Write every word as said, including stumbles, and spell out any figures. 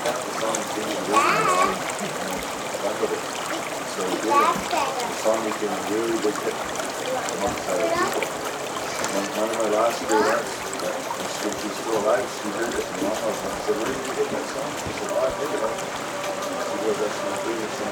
count the songs in the original on the back of it. So again, the song became a really big hit amongst our people. One, one of my last students, she's still alive, she heard it in Mama, and I said, where did you get that song? She said, oh, I heard it. She goes, that's my favorite song.